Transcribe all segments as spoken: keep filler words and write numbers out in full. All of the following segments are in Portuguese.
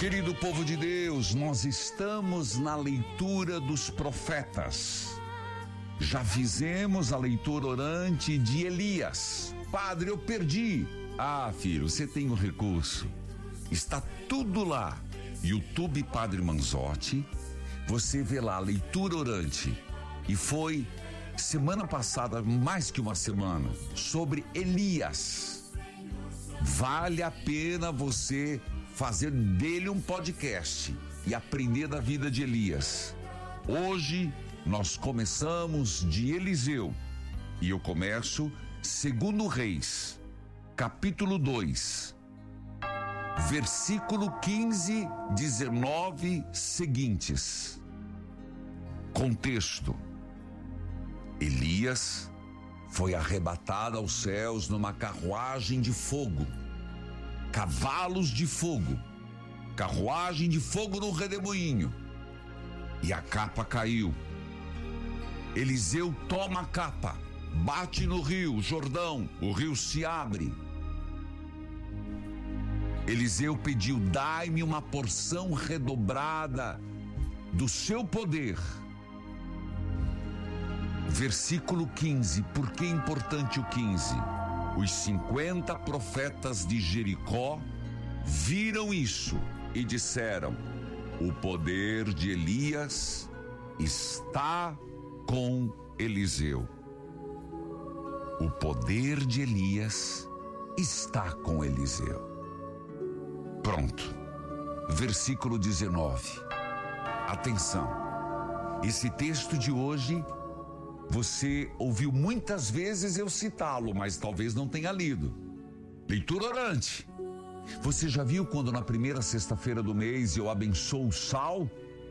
Querido povo de Deus, nós estamos na leitura dos profetas. Já fizemos a leitura orante de Elias. Padre, eu perdi. Ah, filho, você tem o recurso. Está tudo lá. YouTube Padre Manzotti. Você vê lá a leitura orante. E foi semana passada, mais que uma semana, sobre Elias. Vale a pena você fazer dele um podcast e aprender da vida de Elias. Hoje nós começamos de Eliseu e eu começo segundo Reis, capítulo dois, versículo quinze, dezenove seguintes. Contexto: Elias foi arrebatado aos céus numa carruagem de fogo, cavalos de fogo, carruagem de fogo no redemoinho, e a capa caiu. Eliseu toma a capa, bate no rio Jordão, o rio se abre. Eliseu pediu: dai-me uma porção redobrada do seu poder. Versículo quinze, por que é importante o quinze? Os cinquenta profetas de Jericó viram isso e disseram: o poder de Elias está com Eliseu. O poder de Elias está com Eliseu. Pronto. Versículo dezenove. Atenção. Esse texto de hoje você ouviu muitas vezes eu citá-lo, mas talvez não tenha lido. Leitura orante. Você já viu quando na primeira sexta-feira do mês eu abençoo o sal?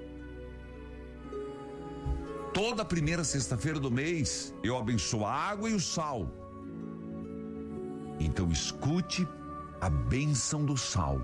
Toda primeira sexta-feira do mês eu abençoo a água e o sal. Então escute a bênção do sal.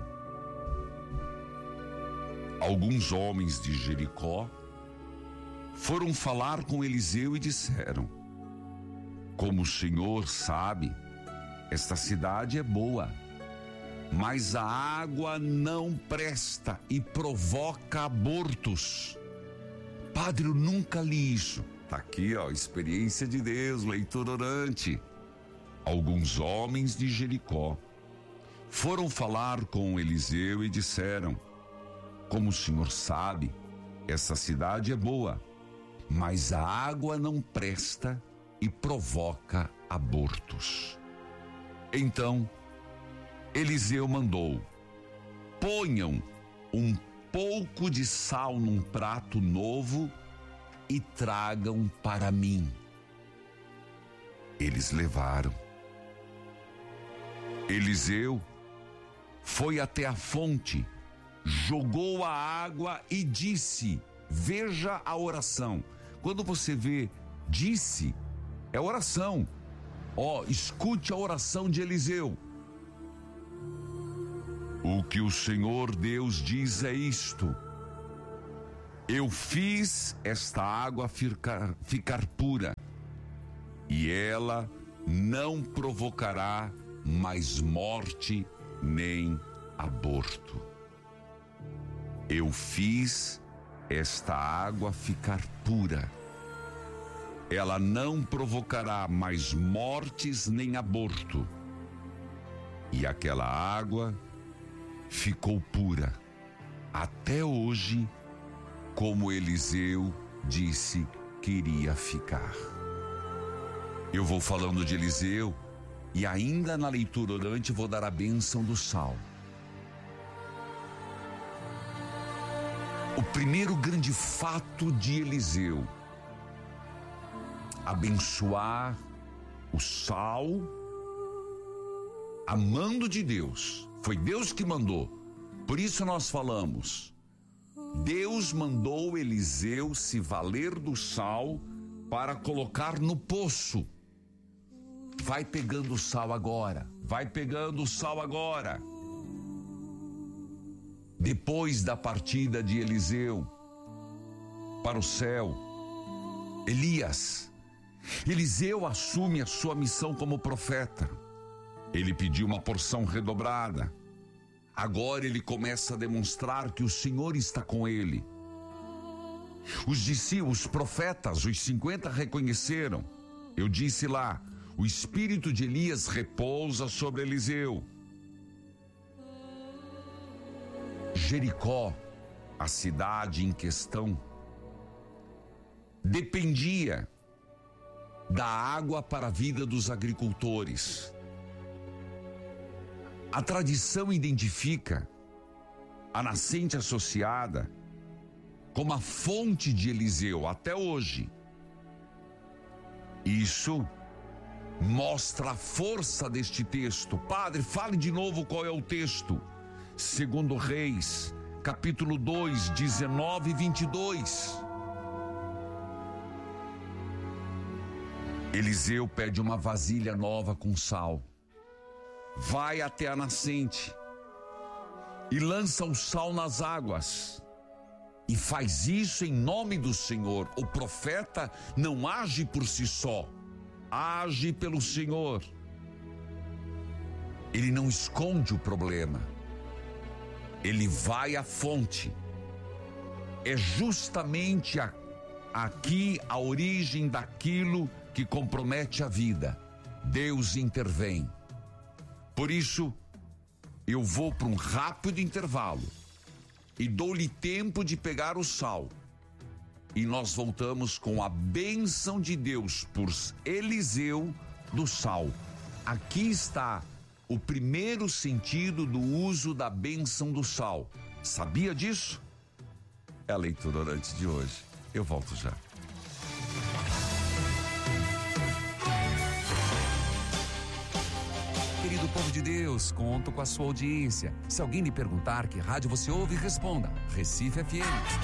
Alguns homens de Jericó foram falar com Eliseu e disseram: como o Senhor sabe, esta cidade é boa, mas a água não presta e provoca abortos. Padre, eu nunca li isso. Tá aqui, ó, experiência de Deus, leitura orante. Alguns homens de Jericó foram falar com Eliseu e disseram: como o Senhor sabe, essa cidade é boa, mas a água não presta e provoca abortos. Então, Eliseu mandou: ponham um pouco de sal num prato novo e tragam para mim. Eles levaram. Eliseu foi até a fonte, jogou a água e disse: veja a oração. Quando você vê disse, é oração. Ó, escute a oração de Eliseu. O que o Senhor Deus diz é isto: eu fiz esta água ficar, ficar pura, e ela não provocará mais morte nem aborto. Eu fiz esta água ficar pura. Ela não provocará mais mortes nem aborto. E aquela água ficou pura até hoje, como Eliseu disse que iria ficar. Eu vou falando de Eliseu e ainda na leitura orante vou dar a bênção do sal. O primeiro grande fato de Eliseu: abençoar o sal, amando de Deus. Foi Deus que mandou. Por isso nós falamos: Deus mandou Eliseu se valer do sal para colocar no poço. Vai pegando o sal agora, vai pegando o sal agora. Depois da partida de Eliseu para o céu, Elias, Eliseu assume a sua missão como profeta. Ele pediu uma porção redobrada. Agora ele começa a demonstrar que o Senhor está com ele. Os discípulos, os profetas, os cinquenta reconheceram. Eu disse lá, o espírito de Elias repousa sobre Eliseu. Jericó, a cidade em questão, dependia da água para a vida dos agricultores. A tradição identifica a nascente associada como a fonte de Eliseu até hoje. Isso mostra a força deste texto. Padre, fale de novo qual é o texto. Segundo Reis, capítulo dois, dezenove e vinte e dois. Eliseu pede uma vasilha nova com sal. Vai até a nascente e lança o sal nas águas. E faz isso em nome do Senhor. O profeta não age por si só, age pelo Senhor. Ele não esconde o problema. Ele vai à fonte. É justamente a, aqui a origem daquilo que compromete a vida. Deus intervém. Por isso, eu vou para um rápido intervalo e dou-lhe tempo de pegar o sal. E nós voltamos com a bênção de Deus por Eliseu do sal. Aqui está o primeiro sentido do uso da bênção do sal. Sabia disso? É a leitura orante de hoje. Eu volto já. Querido povo de Deus, conto com a sua audiência. Se alguém lhe perguntar que rádio você ouve, responda: Recife F M.